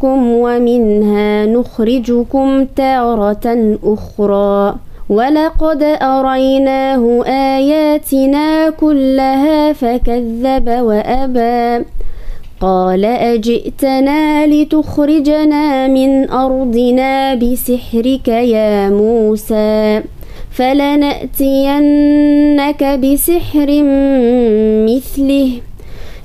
نمتعكم ومنها نخرجكم تارة أخرى ولقد أريناه آياتنا كلها فكذب وأبى قال أجئتنا لتخرجنا من أرضنا بسحرك يا موسى فلنأتينك بسحر مثله